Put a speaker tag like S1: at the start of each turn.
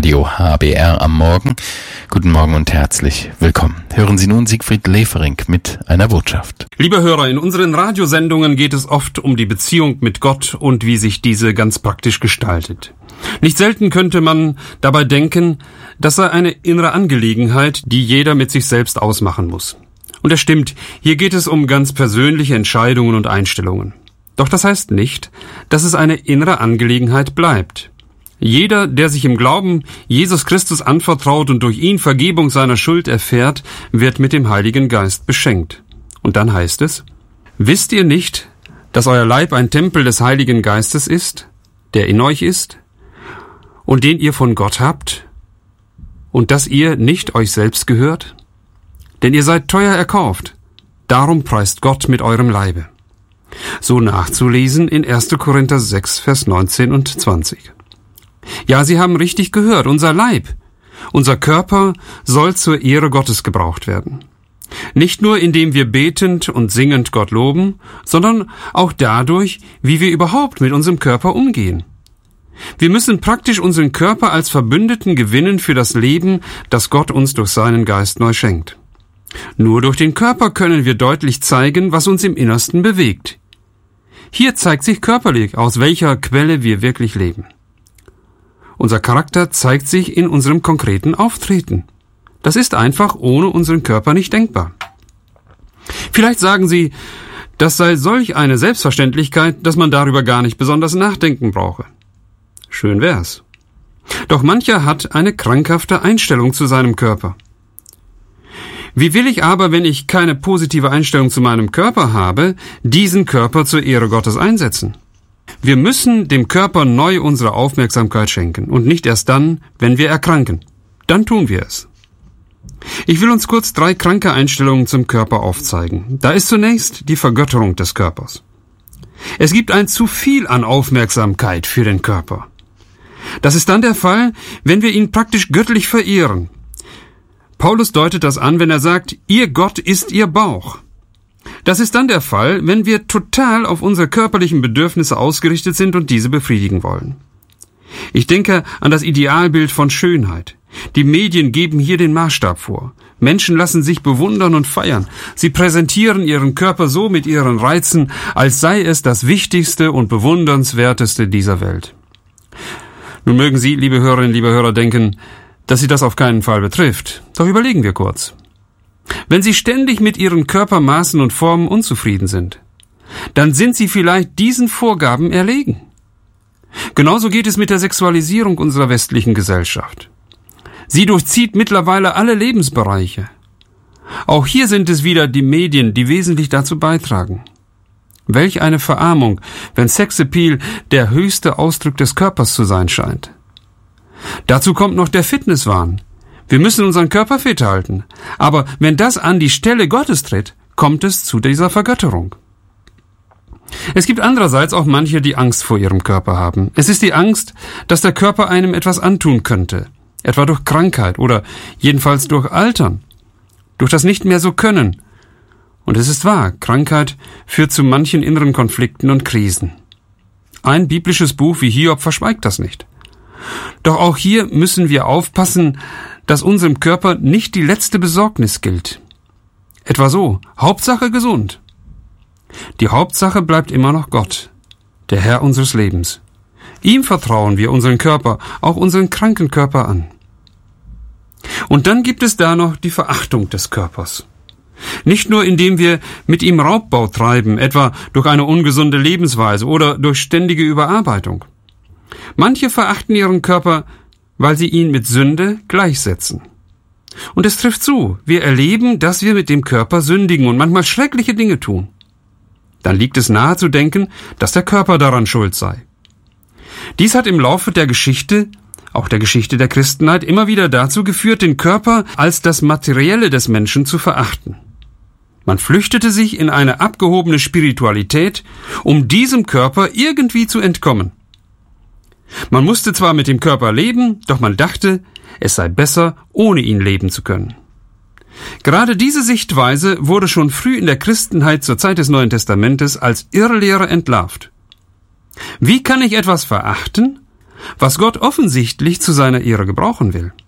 S1: Radio HBR am Morgen. Guten Morgen und herzlich willkommen. Hören Sie nun Siegfried Lefering mit einer Botschaft.
S2: Liebe Hörer, in unseren Radiosendungen geht es oft um die Beziehung mit Gott und wie sich diese ganz praktisch gestaltet. Nicht selten könnte man dabei denken, das sei eine innere Angelegenheit, die jeder mit sich selbst ausmachen muss. Und es stimmt, hier geht es um ganz persönliche Entscheidungen und Einstellungen. Doch das heißt nicht, dass es eine innere Angelegenheit bleibt. Jeder, der sich im Glauben Jesus Christus anvertraut und durch ihn Vergebung seiner Schuld erfährt, wird mit dem Heiligen Geist beschenkt. Und dann heißt es: Wisst ihr nicht, dass euer Leib ein Tempel des Heiligen Geistes ist, der in euch ist, und den ihr von Gott habt, und dass ihr nicht euch selbst gehört? Denn ihr seid teuer erkauft, darum preist Gott mit eurem Leibe. So nachzulesen in 1. Korinther 6, Vers 19 und 20. Ja, Sie haben richtig gehört, unser Leib, unser Körper soll zur Ehre Gottes gebraucht werden. Nicht nur indem wir betend und singend Gott loben, sondern auch dadurch, wie wir überhaupt mit unserem Körper umgehen. Wir müssen praktisch unseren Körper als Verbündeten gewinnen für das Leben, das Gott uns durch seinen Geist neu schenkt. Nur durch den Körper können wir deutlich zeigen, was uns im Innersten bewegt. Hier zeigt sich körperlich, aus welcher Quelle wir wirklich leben. Unser Charakter zeigt sich in unserem konkreten Auftreten. Das ist einfach ohne unseren Körper nicht denkbar. Vielleicht sagen Sie, das sei solch eine Selbstverständlichkeit, dass man darüber gar nicht besonders nachdenken brauche. Schön wär's. Doch mancher hat eine krankhafte Einstellung zu seinem Körper. Wie will ich aber, wenn ich keine positive Einstellung zu meinem Körper habe, diesen Körper zur Ehre Gottes einsetzen? Wir müssen dem Körper neu unsere Aufmerksamkeit schenken und nicht erst dann, wenn wir erkranken. Dann tun wir es. Ich will uns kurz 3 kranke Einstellungen zum Körper aufzeigen. Da ist zunächst die Vergötterung des Körpers. Es gibt ein zu viel an Aufmerksamkeit für den Körper. Das ist dann der Fall, wenn wir ihn praktisch göttlich verehren. Paulus deutet das an, wenn er sagt, ihr Gott ist ihr Bauch. Das ist dann der Fall, wenn wir total auf unsere körperlichen Bedürfnisse ausgerichtet sind und diese befriedigen wollen. Ich denke an das Idealbild von Schönheit. Die Medien geben hier den Maßstab vor. Menschen lassen sich bewundern und feiern. Sie präsentieren ihren Körper so mit ihren Reizen, als sei es das Wichtigste und Bewundernswerteste dieser Welt. Nun mögen Sie, liebe Hörerinnen, liebe Hörer, denken, dass Sie das auf keinen Fall betrifft. Doch überlegen wir kurz. Wenn Sie ständig mit Ihren Körpermaßen und Formen unzufrieden sind, dann sind Sie vielleicht diesen Vorgaben erlegen. Genauso geht es mit der Sexualisierung unserer westlichen Gesellschaft. Sie durchzieht mittlerweile alle Lebensbereiche. Auch hier sind es wieder die Medien, die wesentlich dazu beitragen. Welch eine Verarmung, wenn Sexappeal der höchste Ausdruck des Körpers zu sein scheint. Dazu kommt noch der Fitnesswahn. Wir müssen unseren Körper fit halten. Aber wenn das an die Stelle Gottes tritt, kommt es zu dieser Vergötterung. Es gibt andererseits auch manche, die Angst vor ihrem Körper haben. Es ist die Angst, dass der Körper einem etwas antun könnte. Etwa durch Krankheit oder jedenfalls durch Altern. Durch das nicht mehr so können. Und es ist wahr, Krankheit führt zu manchen inneren Konflikten und Krisen. Ein biblisches Buch wie Hiob verschweigt das nicht. Doch auch hier müssen wir aufpassen, dass unserem Körper nicht die letzte Besorgnis gilt. Etwa so, Hauptsache gesund. Die Hauptsache bleibt immer noch Gott, der Herr unseres Lebens. Ihm vertrauen wir unseren Körper, auch unseren kranken Körper an. Und dann gibt es da noch die Verachtung des Körpers. Nicht nur indem wir mit ihm Raubbau treiben, etwa durch eine ungesunde Lebensweise oder durch ständige Überarbeitung. Manche verachten ihren Körper, weil sie ihn mit Sünde gleichsetzen. Und es trifft zu, wir erleben, dass wir mit dem Körper sündigen und manchmal schreckliche Dinge tun. Dann liegt es nahe zu denken, dass der Körper daran schuld sei. Dies hat im Laufe der Geschichte, auch der Geschichte der Christenheit, immer wieder dazu geführt, den Körper als das Materielle des Menschen zu verachten. Man flüchtete sich in eine abgehobene Spiritualität, um diesem Körper irgendwie zu entkommen. Man musste zwar mit dem Körper leben, doch man dachte, es sei besser, ohne ihn leben zu können. Gerade diese Sichtweise wurde schon früh in der Christenheit zur Zeit des Neuen Testamentes als Irrlehre entlarvt. Wie kann ich etwas verachten, was Gott offensichtlich zu seiner Ehre gebrauchen will.